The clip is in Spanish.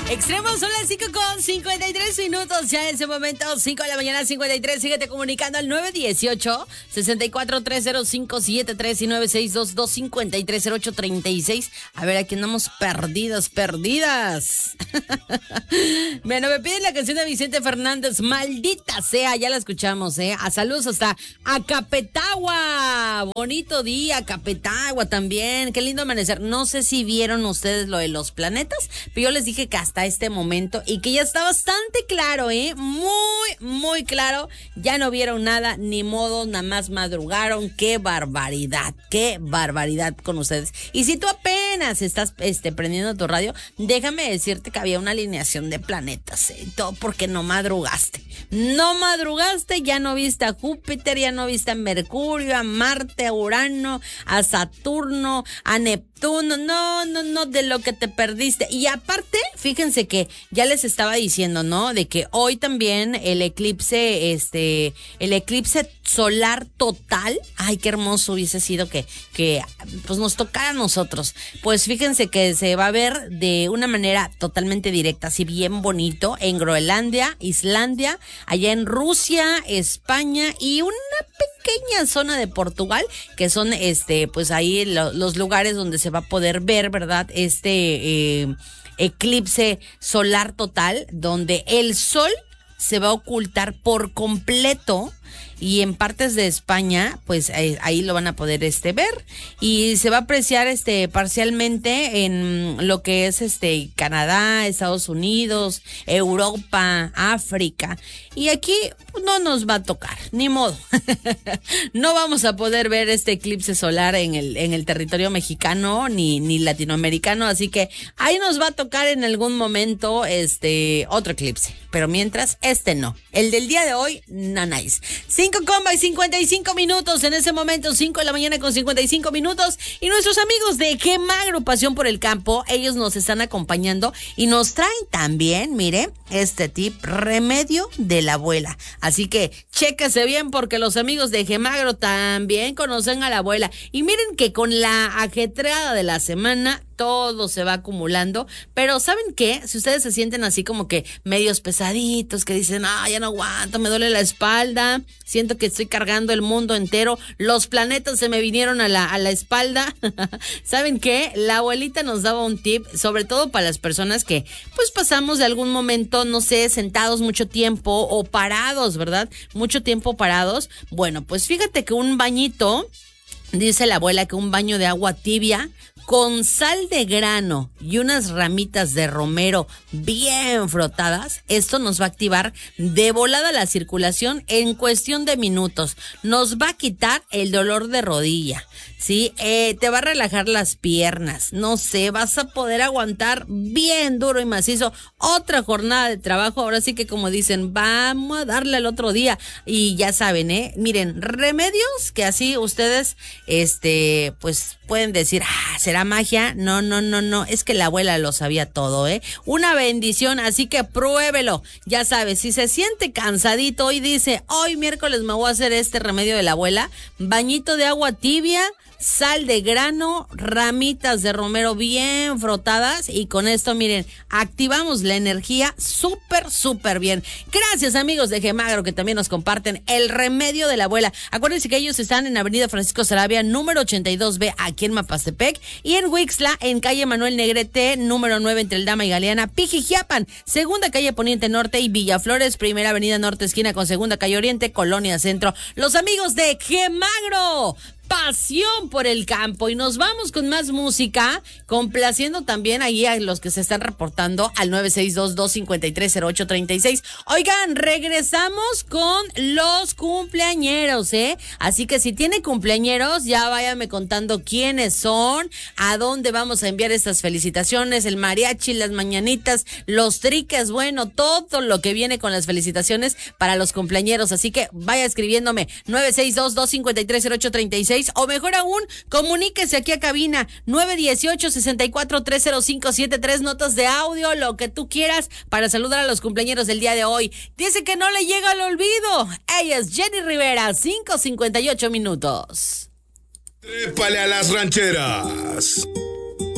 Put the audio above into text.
Extremos son las 5:53. Ya en ese momento, 5 de la mañana, 53. Síguete comunicando al 918-6430-573 y 962-253-0836. A ver, aquí andamos perdidas. Bueno, me piden la canción de Vicente Fernández, Maldita Sea. Ya la escuchamos, A saludos hasta Acapetagua. Bonito día, Acapetagua también. Qué lindo amanecer. No sé si vieron ustedes lo de los planetas, pero yo les dije que hasta este momento y que ya está bastante claro, muy claro. Ya no vieron nada, ni modo, nada más madrugaron. Qué barbaridad con ustedes. Y si tú apenas estás prendiendo tu radio, déjame decirte que había una alineación de planetas, todo porque no madrugaste, ya no viste a Júpiter, ya no viste a Mercurio, a Marte, a Urano, a Saturno, a Neptuno, no, de lo que te perdiste. Y aparte, fíjense que ya les estaba diciendo, ¿no? De que hoy también el eclipse solar total, ay, qué hermoso hubiese sido que pues nos tocara a nosotros. Pues fíjense que se va a ver de una manera totalmente directa, así bien bonito, en Groenlandia, Islandia, allá en Rusia, España y una pequeña zona de Portugal, que son pues ahí los lugares donde se va a poder ver, ¿verdad? Eclipse solar total, donde el sol se va a ocultar por completo. Y en partes de España, pues ahí lo van a poder ver. Y se va a apreciar parcialmente en lo que es Canadá, Estados Unidos, Europa, África. Y aquí no nos va a tocar, ni modo. No vamos a poder ver este eclipse solar en el territorio mexicano ni latinoamericano, así que ahí nos va a tocar en algún momento otro eclipse. Pero mientras, no. El del día de hoy, no nice. 5:55 en ese momento, 5 de la mañana con 55 minutos. Y nuestros amigos de Gema Agrupación por el Campo, ellos nos están acompañando y nos traen también, mire, este tip, remedio de la abuela. Así que chéquese bien porque los amigos de Gemagro también conocen a la abuela. Y miren que con la ajetreada de la semana, todo se va acumulando, pero ¿saben qué? Si ustedes se sienten así como que medios pesaditos, que dicen, ya no aguanto, me duele la espalda, siento que estoy cargando el mundo entero, los planetas se me vinieron a la espalda, ¿saben qué? La abuelita nos daba un tip, sobre todo para las personas que pues pasamos de algún momento, no sé, sentados mucho tiempo o parados, ¿verdad? Mucho tiempo parados. Bueno, pues fíjate que un bañito, dice la abuela que un baño de agua tibia con sal de grano y unas ramitas de romero bien frotadas, esto nos va a activar de volada la circulación en cuestión de minutos. Nos va a quitar el dolor de rodilla, ¿sí? Te va a relajar las piernas, no sé, vas a poder aguantar bien duro y macizo otra jornada de trabajo. Ahora sí que, como dicen, vamos a darle al otro día. Y ya saben, miren, remedios que así ustedes, pues pueden decir, ¿será magia? No, es que la abuela lo sabía todo, Una bendición, así que pruébelo. Ya sabes, si se siente cansadito y dice, hoy miércoles me voy a hacer este remedio de la abuela, bañito de agua tibia, sal de grano, ramitas de romero bien frotadas, y con esto, miren, activamos la energía súper bien. Gracias, amigos de Gemagro, que también nos comparten el remedio de la abuela. Acuérdense que ellos están en Avenida Francisco Sarabia, número 82B, aquí en Mapastepec, y en Huixla, en calle Manuel Negrete, número 9, entre Aldama y Galeana, Pijijiapan, segunda calle Poniente Norte y Villaflores, primera avenida Norte, esquina con segunda calle Oriente, Colonia Centro. Los amigos de Gemagro, pasión por el campo. Y nos vamos con más música, complaciendo también ahí a los que se están reportando al 962-253-0836. Oigan, regresamos con los cumpleañeros, así que si tiene cumpleañeros, ya váyame contando quiénes son, a dónde vamos a enviar estas felicitaciones, el mariachi, las mañanitas, los triques, bueno, todo lo que viene con las felicitaciones para los cumpleañeros. Así que vaya escribiéndome 962-253-0836, o mejor aún, comuníquese aquí a cabina 918-64-30573, notas de audio, lo que tú quieras para saludar a los cumpleañeros del día de hoy. Dice que no le llega al olvido. Ella es Jenny Rivera, 5:58 minutos. Trépale a las rancheras.